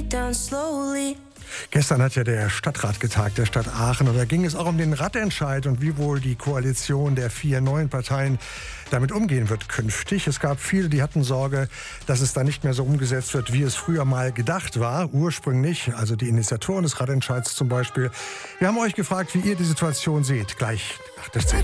down slowly. Gestern hat ja der Stadtrat getagt, der Stadt Aachen. Und da ging es auch um den Radentscheid und wie wohl die Koalition der 4 neuen Parteien damit umgehen wird künftig. Es gab viele, die hatten Sorge, dass es da nicht mehr so umgesetzt wird, wie es früher mal gedacht war. Ursprünglich, also die Initiatoren des Radentscheids zum Beispiel. Wir haben euch gefragt, wie ihr die Situation seht. Gleich nach der Szene.